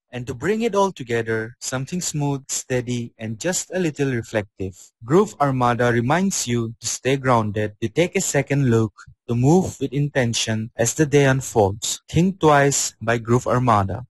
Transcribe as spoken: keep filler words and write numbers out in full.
And to bring it all together, something smooth, steady, and just a little reflective. Groove Armada reminds you to stay grounded, to take a second look, to move with intention as the day unfolds. Think Twice by Groove Armada.